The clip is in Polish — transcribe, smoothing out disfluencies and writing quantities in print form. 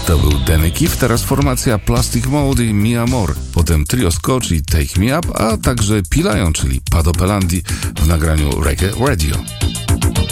To był Danny Keefe, teraz formacja Plastic Mode i Mi Amor, potem trio Scotch i Take Me Up, a także Pilają, czyli Pado Pelandi w nagraniu Reggae Radio.